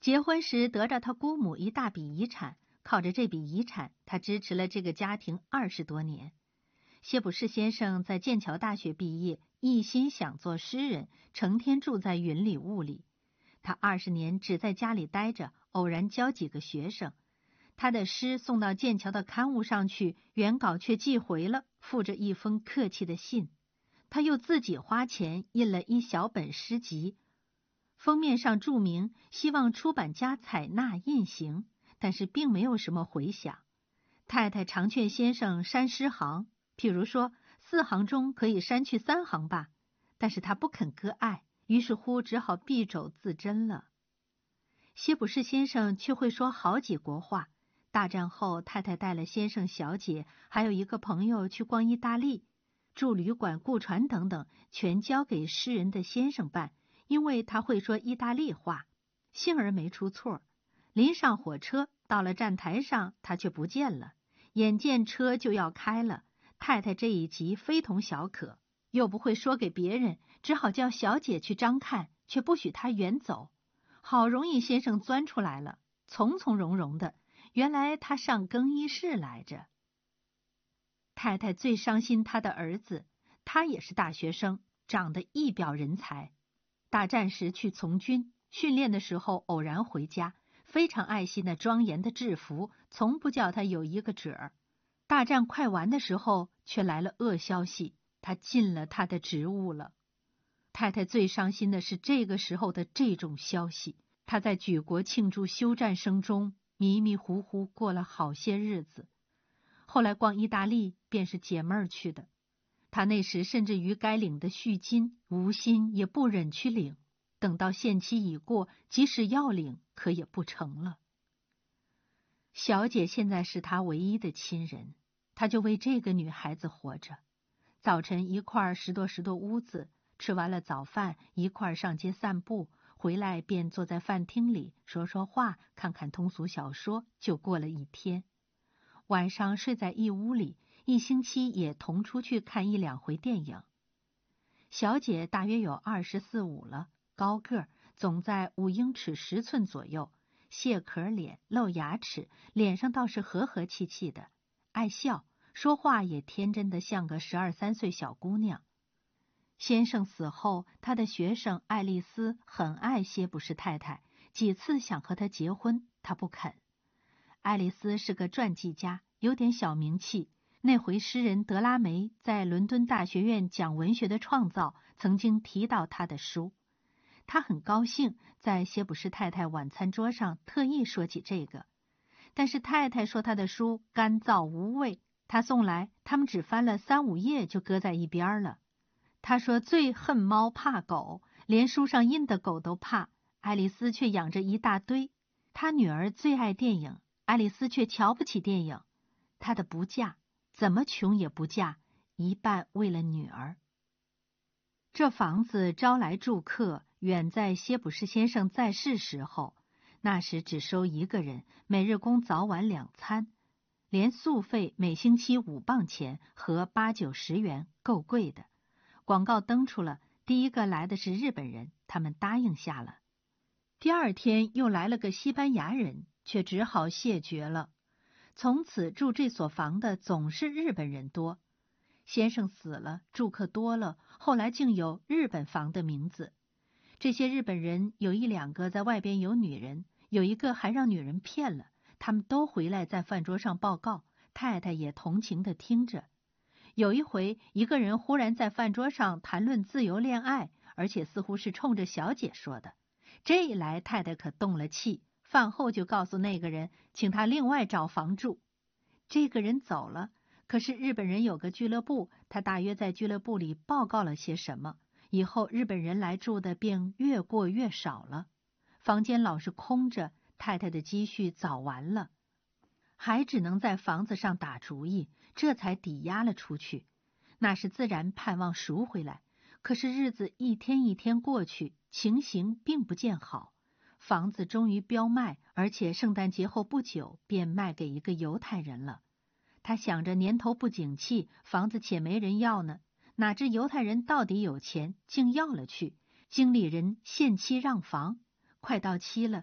结婚时得着他姑母一大笔遗产，靠着这笔遗产，他支持了这个家庭20多年。谢普士先生在剑桥大学毕业，一心想做诗人，成天住在云里雾里。他20年只在家里待着，偶然教几个学生。他的诗送到剑桥的刊物上去，原稿却寄回了，附着一封客气的信。他又自己花钱印了一小本诗集，封面上注明希望出版家采纳印行，但是并没有什么回响。太太常劝先生删诗行，譬如说4行中可以删去3行吧，但是他不肯割爱，于是乎只好敝帚自珍了。谢普士先生却会说好几国话。大战后，太太带了先生、小姐还有一个朋友去逛意大利，住旅馆、雇船等等，全交给诗人的先生办，因为他会说意大利话。幸而没出错。临上火车，到了站台上，他却不见了。眼见车就要开了，太太这一急非同小可，又不会说给别人，只好叫小姐去张看，却不许他远走。好容易先生钻出来了，从从容容的，原来他上更衣室来着。太太最伤心他的儿子，他也是大学生，长得一表人才。大战时去从军，训练的时候偶然回家，非常爱惜那庄严的制服，从不叫他有一个褶儿。大战快完的时候，却来了恶消息，他尽了他的职务了。太太最伤心的是这个时候的这种消息，她在举国庆祝休战声中迷迷糊糊过了好些日子。后来逛意大利便是解闷儿去的。他那时甚至于该领的恤金，无心也不忍去领，等到限期已过，即使要领，可也不成了。小姐现在是他唯一的亲人，他就为这个女孩子活着。早晨一块拾掇屋子，吃完了早饭，一块上街散步，回来便坐在饭厅里说说话，看看通俗小说，就过了一天。晚上睡在一屋里，一星期也同出去看1、2回电影。小姐大约有24、25了，高个儿，总在5英尺10寸左右，蟹壳脸，露牙齿，脸上倒是和和气气的，爱笑，说话也天真的像个12、13岁小姑娘。先生死后，他的学生爱丽丝很爱谢普士太太，几次想和她结婚，她不肯。爱丽丝是个传记家，有点小名气。那回诗人德拉梅在伦敦大学院讲文学的创造，曾经提到他的书。他很高兴在谢普士太太晚餐桌上特意说起这个，但是太太说他的书干燥无味，他送来他们只翻了3、5页就搁在一边了。他说最恨猫怕狗，连书上印的狗都怕，爱丽丝却养着一大堆。他女儿最爱电影，爱丽丝却瞧不起电影。她的不嫁，怎么穷也不嫁，一半为了女儿。这房子招来住客，远在谢普士先生在世时候，那时只收1个人，每日供早晚2餐，连宿费每星期5磅钱，合8、9、10元，够贵的。广告登出了，第一个来的是日本人，他们答应下了。第2天又来了个西班牙人，却只好谢绝了。从此住这所房的总是日本人多。先生死了，住客多了，后来竟有日本房的名字。这些日本人有1、2个在外边有女人，有一个还让女人骗了，他们都回来在饭桌上报告，太太也同情地听着。有一回，一个人忽然在饭桌上谈论自由恋爱，而且似乎是冲着小姐说的。这一来，太太可动了气，饭后就告诉那个人，请他另外找房住。这个人走了，可是日本人有个俱乐部，他大约在俱乐部里报告了些什么，以后日本人来住的便越过越少了，房间老是空着，太太的积蓄早完了，还只能在房子上打主意，这才抵押了出去。那是自然盼望赎回来，可是日子一天一天过去，情形并不见好。房子终于标卖，而且圣诞节后不久便卖给一个犹太人了。他想着年头不景气，房子且没人要呢，哪知犹太人到底有钱，竟要了去。经理人限期让房，快到期了，